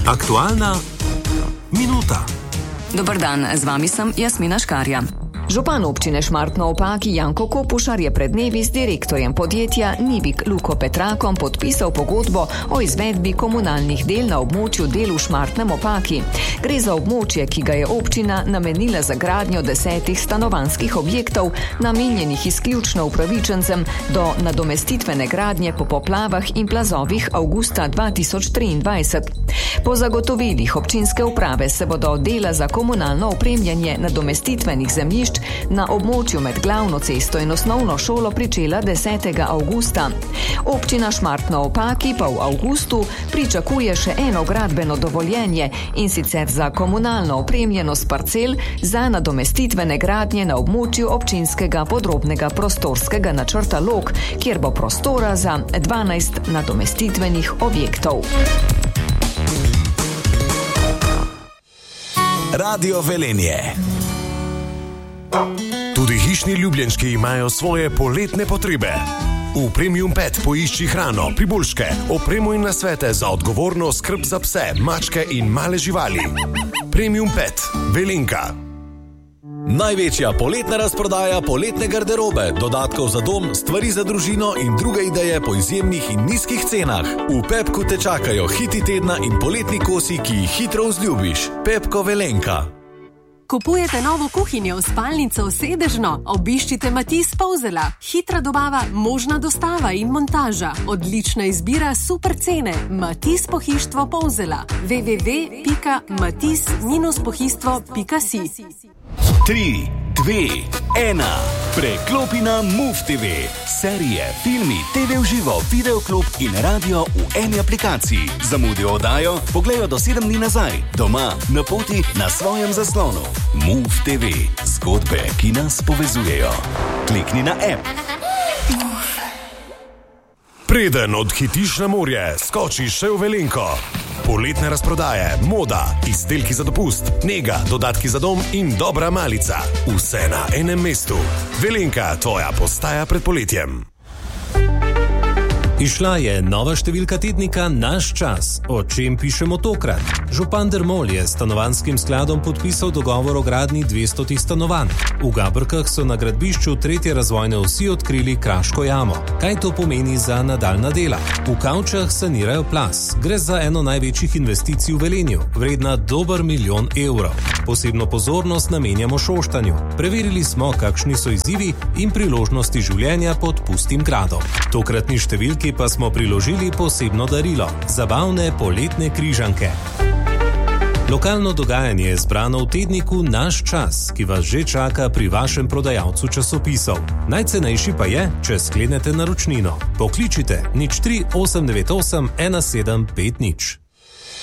Aktualna minuta. Dober dan, z vami sem Jasmina Škarja. Župan občine Šmartno ob Paki Janko Kopušar je pred dnevi z direktorjem podjetja Nivik Luko Petrakom podpisal pogodbo o izvedbi komunalnih del na območju del v Šmartnem ob Paki. Gre za območje, ki ga je občina namenila za gradnjo 10 stanovanjskih objektov, namenjenih izključno upravičencem do nadomestitvene gradnje po poplavah in plazovih avgusta 2023. Po zagotovilih občinske uprave se bodo dela za komunalno opremljanje nadomestitvenih zemljišč na območju med glavno cesto in osnovno šolo pričela 10. avgusta. Občina Šmartno ob Paki pa v avgustu pričakuje še eno gradbeno dovoljenje, in sicer za komunalno opremljenost parcel za nadomestitvene gradnje na območju občinskega podrobnega prostorskega načrta Log, kjer bo prostora za 12 nadomestitvenih objektov. Radio Velenje. Tudi hišni ljubljenčki imajo svoje poletne potrebe. V Premium Pet poišči hrano, priboljške, opremo in nasvete za odgovorno skrb za pse, mačke in male živali. Premium Pet, Velenka. Največja poletna razprodaja poletne garderobe, dodatkov za dom, stvari za družino in druge ideje po izjemnih in nizkih cenah. V Pepku te čakajo hiti tedna in poletni kosi, ki jih hitro vzljubiš. Pepko Velenka. Kupujete novo kuhinjo, spalnico, sedežno? Obiščite Matiz Polzela. Hitra dobava, možna dostava in montaža. Odlična izbira, super cene. Matiz Pohištvo Polzela. www.matiz-pohištvo.si 3, 2, 1. Preklopi na MOV TV. Serije, filmi, TV v živo, videoklub in radio v eni aplikaciji. Zamudijo oddajo? Poglejjo do 7 dni nazaj. Doma, na poti, na svojem zaslonu. MOV TV. Zgodbe, ki nas povezujejo. Klikni na app. Preden odhitiš na morje, skočiš še v Velenko. Poletne razprodaje, moda, izdelki za dopust, nega, dodatki za dom in dobra malica. Vse na enem mestu. Velenka, tvoja postaja pred poletjem. Izšla je nova številka tednika Naš čas. O čem pišemo tokrat? Župan Dermol je s stanovanjskim skladom podpisal dogovor o gradnji 200 stanovanj. V Gabrkah so na gradbišču 3. razvojne osi odkrili kraško jamo. Kaj to pomeni za nadaljnja dela? V Kavčah sanirajo plaz. Gre za eno največjih investicij v Velenju, vredna dober 1 milijon evrov. Posebno pozornost namenjamo Šoštanju. Preverili smo, kakšni so izzivi in priložnosti življenja pod pustim gradom. Tokratni številki pa smo priložili posebno darilo – zabavne poletne križanke. Lokalno dogajanje je zbrano v tedniku Naš čas, ki vas že čaka pri vašem prodajalcu časopisov. Najcenejši pa je, če sklenete naročnino. Pokličite 03 898 1750.